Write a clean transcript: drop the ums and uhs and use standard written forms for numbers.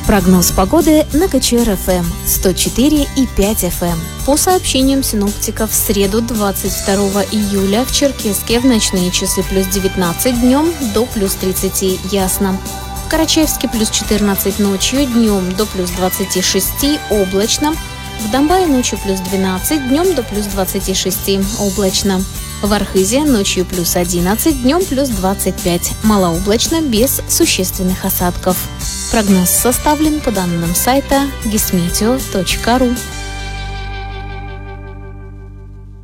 Прогноз погоды на КЧР-ФМ 104,5 FM. По сообщениям синоптиков, в среду 22 июля в Черкесске в ночные часы плюс 19, днем до плюс 30 ясно. В Карачаевске плюс 14 ночью, днем до плюс 26 облачно. В Домбае ночью плюс 12, днем до плюс 26 облачно. В Архизе ночью плюс 11, днем плюс 25, малооблачно, без существенных осадков. Прогноз составлен по данным сайта gismeteo.ru.